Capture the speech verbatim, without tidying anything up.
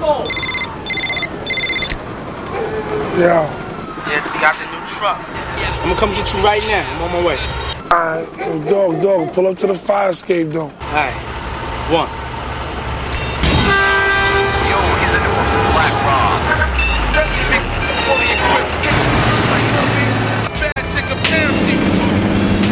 phone. Yeah. Yeah, just got the new truck. I'm gonna come get you right now. I'm on my way. Alright, dog, dog, pull up to the fire escape, though. Alright, one. Yo, he's in the Black Rock.